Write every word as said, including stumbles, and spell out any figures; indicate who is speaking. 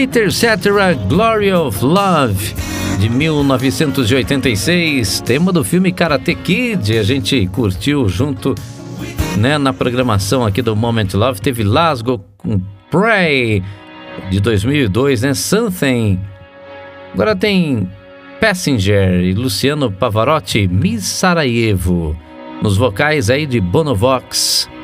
Speaker 1: Peter Cetera, Glory of Love, de mil novecentos e oitenta e seis, tema do filme Karate Kid. A gente curtiu junto, né, na programação aqui do Moment Love. Teve Lasgo com Pray, de dois mil e dois, né, Something. Agora tem Passenger e Luciano Pavarotti, Miss Sarajevo, nos vocais aí de Bonovox.